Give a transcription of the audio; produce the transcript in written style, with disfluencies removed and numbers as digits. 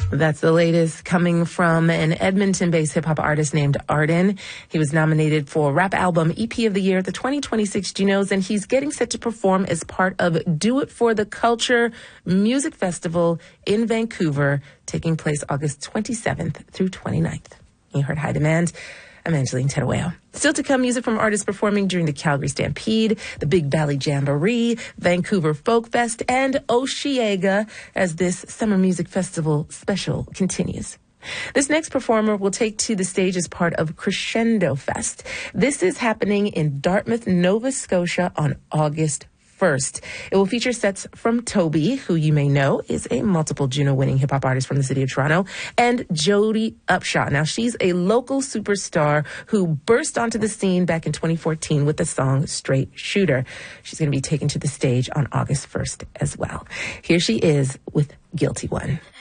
That's the latest coming from an Edmonton-based hip-hop artist named Arden. He was nominated for Rap Album EP of the Year at the 2026 Junos, and he's getting set to perform as part of Do It for the Culture Music Festival in Vancouver, taking place August 27th through 29th. You heard High Demand. I'm Angeline Terueo. Still to come, music from artists performing during the Calgary Stampede, the Big Valley Jamboree, Vancouver Folk Fest, and Osheaga as this Summer Music Festival special continues. This next performer will take to the stage as part of Crescendo Fest. This is happening in Dartmouth, Nova Scotia on August 1st. It will feature sets from Toby, who you may know is a multiple Juno-winning hip-hop artist from the city of Toronto, and Jody Upshaw. Now, she's a local superstar who burst onto the scene back in 2014 with the song Straight Shooter. She's going to be taken to the stage on August 1st as well. Here she is with Guilty One.